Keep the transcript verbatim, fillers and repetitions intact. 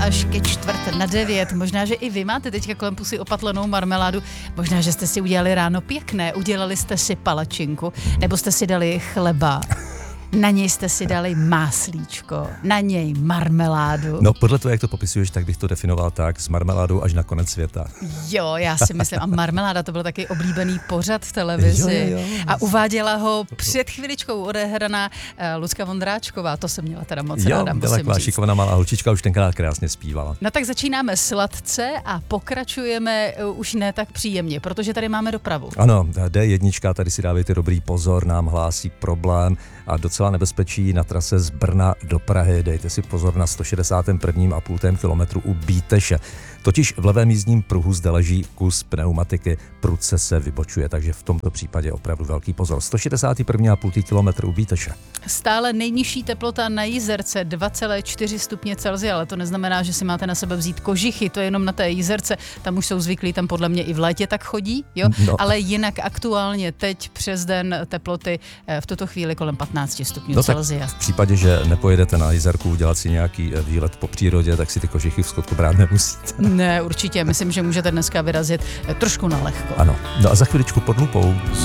až ke čtvrt na devět. Možná, že i vy máte teďka kolem pusy opatlenou marmeládu. Možná, že jste si udělali ráno pěkné. Udělali jste si palačinku, nebo jste si dali chleba. Na něj jste si dali máslíčko, na něj marmeládu. No podle toho, jak to popisuješ, tak bych to definoval tak, s marmeládou až na konec světa. Jo, já si myslím, a marmeláda to byl taky oblíbený pořad v televizi. Jo, jo, jo. A uváděla ho před chviličkou odehraná uh, Lucka Vondráčková, to jsem měla teda moc jo, ráda, byla musím říct. šikovná malá holčička, už tenkrát krásně zpívala. No tak začínáme sladce a pokračujeme uh, už ne tak příjemně, protože tady máme dopravu. Ano, D jedna, tady si dávejte dobrý pozor, nám hlásí problém a docela nebezpečí na trase z Brna do Prahy. Dejte si pozor na sto šedesát jedna a půl kilometru u Bíteše. Totiž v levém jízdním pruhu zde leží kus pneumatiky, prudce se vybočuje, takže v tomto případě opravdu velký pozor. sto šedesát jedna a půl kilometru u Bíteše. Stále nejnižší teplota na Jizerce dva celé čtyři stupně Celsia, ale to neznamená, že si máte na sebe vzít kožichy, to je jenom na té Jizerce, tam už jsou zvyklí, tam podle mě i v létě tak chodí, jo? No. Ale jinak aktuálně teď přes den teploty v tuto chvíli kolem patnáct stupňů no Celsia. V případě, že nepojedete na Jizerku udělat si nějaký výlet po přírodě, tak si ty kožichy v skutku brát nemusíte. Ne, určitě, myslím, že můžete dneska vyrazit trošku na lehko. Ano, no a za chviličku pod lupou.